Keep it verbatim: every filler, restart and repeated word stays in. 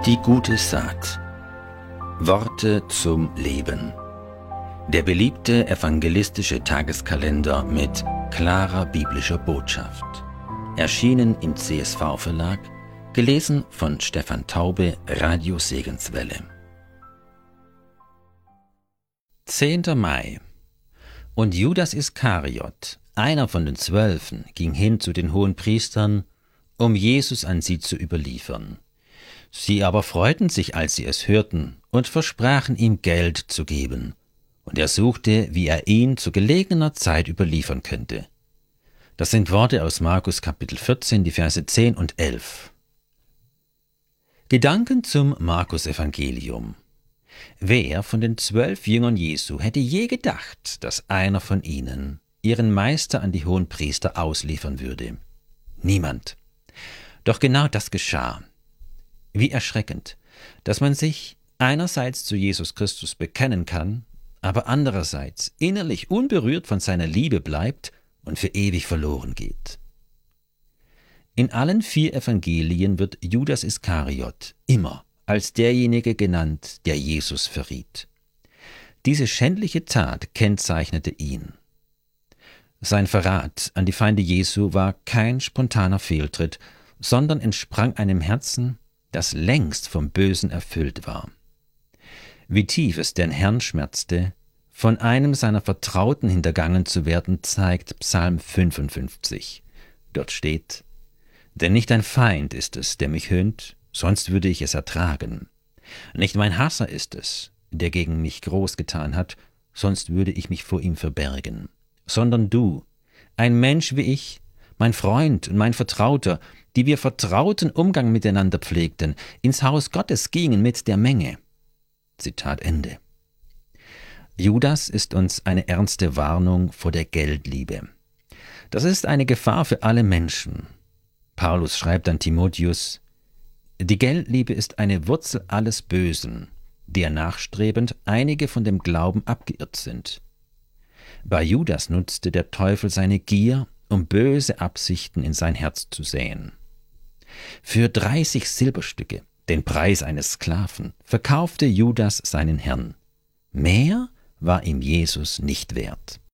Die gute Saat. Worte zum Leben. Der beliebte evangelistische Tageskalender mit klarer biblischer Botschaft. Erschienen im C S V-Verlag, gelesen von Stefan Taube, Radio Segenswelle. zehnter Mai. Und Judas Iskariot, einer von den Zwölfen, ging hin zu den Hohenpriestern, um Jesus an sie zu überliefern. Sie aber freuten sich, als sie es hörten, und versprachen ihm Geld zu geben. Und er suchte, wie er ihn zu gelegener Zeit überliefern könnte. Das sind Worte aus Markus Kapitel vierzehn, die Verse zehn und elf. Gedanken zum Markus-Evangelium. Wer von den zwölf Jüngern Jesu hätte je gedacht, dass einer von ihnen ihren Meister an die Hohenpriester ausliefern würde? Niemand. Doch genau das geschah. Wie erschreckend, dass man sich einerseits zu Jesus Christus bekennen kann, aber andererseits innerlich unberührt von seiner Liebe bleibt und für ewig verloren geht. In allen vier Evangelien wird Judas Iskariot immer als derjenige genannt, der Jesus verriet. Diese schändliche Tat kennzeichnete ihn. Sein Verrat an die Feinde Jesu war kein spontaner Fehltritt, sondern entsprang einem Herzen, das längst vom Bösen erfüllt war. Wie tief es den Herrn schmerzte, von einem seiner Vertrauten hintergangen zu werden, zeigt Psalm fünfundfünfzig. Dort steht: Denn nicht ein Feind ist es, der mich höhnt, sonst würde ich es ertragen. Nicht mein Hasser ist es, der gegen mich groß getan hat, sonst würde ich mich vor ihm verbergen. Sondern du, ein Mensch wie ich, mein Freund und mein Vertrauter, die wir vertrauten Umgang miteinander pflegten, ins Haus Gottes gingen mit der Menge. Zitat Ende. Judas ist uns eine ernste Warnung vor der Geldliebe. Das ist eine Gefahr für alle Menschen. Paulus schreibt an Timotheus: Die Geldliebe ist eine Wurzel alles Bösen, der nachstrebend einige von dem Glauben abgeirrt sind. Bei Judas nutzte der Teufel seine Gier, um böse Absichten in sein Herz zu säen. Für dreißig Silberstücke, den Preis eines Sklaven, verkaufte Judas seinen Herrn. Mehr war ihm Jesus nicht wert.